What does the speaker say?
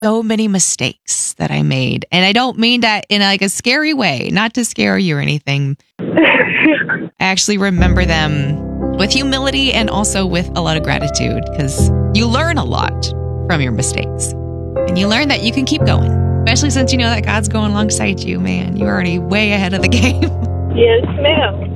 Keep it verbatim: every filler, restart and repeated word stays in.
so many mistakes that I made. And I don't mean that in like a scary way, not to scare you or anything. I actually remember them with humility and also with a lot of gratitude, because you learn a lot from your mistakes. And you learn that you can keep going, especially since you know that God's going alongside you, man. You're already way ahead of the game. Yes, ma'am.